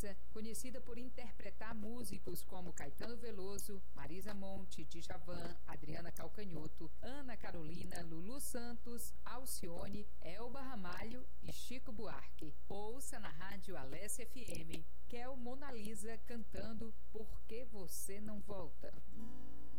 Monalisa, conhecida por interpretar músicos como Caetano Veloso, Marisa Monte, Djavan, Adriana Calcanhoto, Ana Carolina, Lulu Santos, Alcione, Elba Ramalho e Chico Buarque. Ouça na rádio Alessia FM, Kel Monalisa cantando Por que Você Não Volta.